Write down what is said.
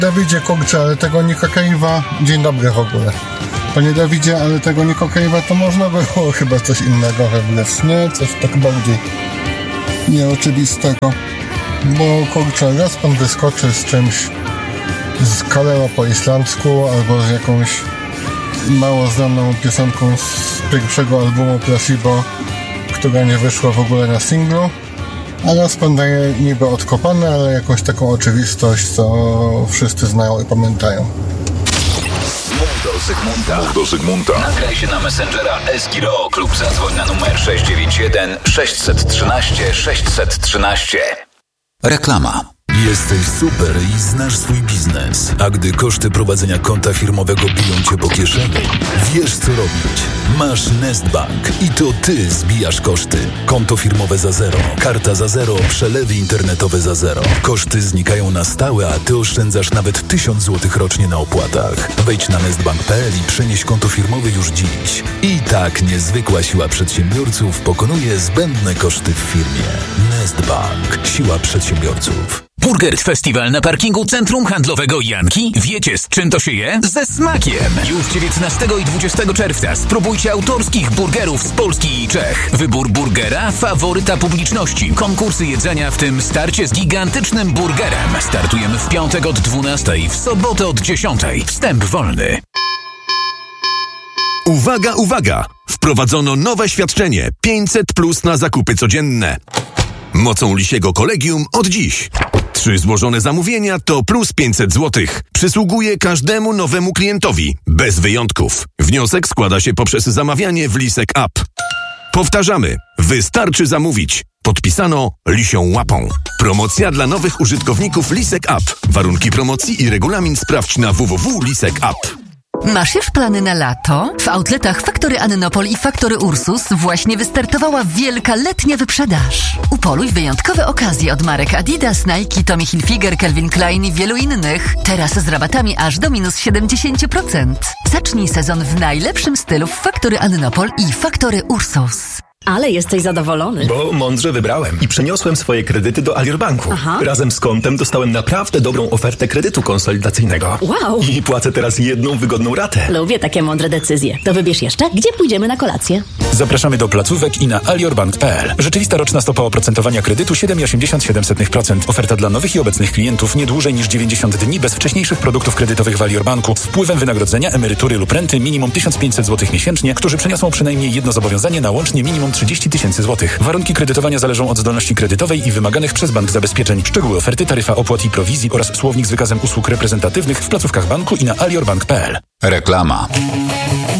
Dawidzie, kurczę, ale tego Nicka Cave'a... Dzień dobry w ogóle. Panie Dawidzie, ale tego Nicka Cave'a to można było chyba coś innego wybrać, nie? Coś tak bardziej nieoczywistego. Bo kurczę, raz pan wyskoczy z czymś z Kaleo po islandzku albo z jakąś mało znaną piosenką z pierwszego albumu Placebo, która nie wyszła w ogóle na singlu, a raz pan daje niby odkopane, ale jakąś taką oczywistość, co wszyscy znają i pamiętają. Mów do Zygmunta. Nagraj się na Messengera Eskiro lub zadzwoń na numer 691 613 613. Reklama. Jesteś super i znasz swój biznes, a gdy koszty prowadzenia konta firmowego biją cię po kieszeni, wiesz co robić. Masz Nestbank i to ty zbijasz koszty. Konto firmowe za zero, karta za zero, przelewy internetowe za zero. Koszty znikają na stałe, a ty oszczędzasz nawet 1000 zł rocznie na opłatach. Wejdź na nestbank.pl i przenieś konto firmowe już dziś. I tak niezwykła siła przedsiębiorców pokonuje zbędne koszty w firmie. Nestbank. Siła przedsiębiorców. Burgert Festiwal na parkingu Centrum Handlowego Janki. Wiecie, z czym to się je? Ze smakiem! Już 19 i 20 czerwca spróbujcie autorskich burgerów z Polski i Czech. Wybór burgera, faworyta publiczności. Konkursy jedzenia, w tym starcie z gigantycznym burgerem. Startujemy w piątek od 12, w sobotę od 10. Wstęp wolny. Uwaga, uwaga! Wprowadzono nowe świadczenie 500+ na zakupy codzienne. Mocą Lisiego Kolegium od dziś. 3 złożone zamówienia to plus 500 zł. Przysługuje każdemu nowemu klientowi, bez wyjątków. Wniosek składa się poprzez zamawianie w Lisek App. Powtarzamy, wystarczy zamówić. Podpisano Lisią Łapą. Promocja dla nowych użytkowników Lisek App. Warunki promocji i regulamin sprawdź na www.lisek.app. Masz już plany na lato? W outletach Faktory Annopol i Faktory Ursus właśnie wystartowała wielka letnia wyprzedaż. Upoluj wyjątkowe okazje od marek Adidas, Nike, Tommy Hilfiger, Calvin Klein i wielu innych. Teraz z rabatami aż do minus 70%. Zacznij sezon w najlepszym stylu w Faktory Annopol i Faktory Ursus. Ale jesteś zadowolony. Bo mądrze wybrałem i przeniosłem swoje kredyty do Alior Banku. Aha. Razem z kontem dostałem naprawdę dobrą ofertę kredytu konsolidacyjnego. Wow! I płacę teraz jedną wygodną ratę. Lubię takie mądre decyzje. To wybierz jeszcze, gdzie pójdziemy na kolację. Zapraszamy do placówek i na aliorbank.pl. Rzeczywista roczna stopa oprocentowania kredytu 7,87%. Oferta dla nowych i obecnych klientów nie dłużej niż 90 dni bez wcześniejszych produktów kredytowych w Alior Banku z wpływem wynagrodzenia, emerytury lub renty minimum 1500 zł miesięcznie, którzy przeniosą przynajmniej jedno zobowiązanie na łącznie minimum 30 000 zł. Warunki kredytowania zależą od zdolności kredytowej i wymaganych przez bank zabezpieczeń. Szczegóły oferty, taryfa opłat i prowizji oraz słownik z wykazem usług reprezentatywnych w placówkach banku i na aliorbank.pl. Reklama.